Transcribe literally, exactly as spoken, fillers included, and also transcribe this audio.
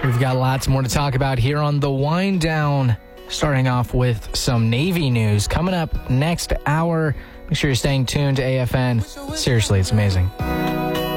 We've got lots more to talk about here on The Wind Down. Starting off with some Navy news. Coming up next hour, make sure you're staying tuned to A F N. Seriously, it's amazing.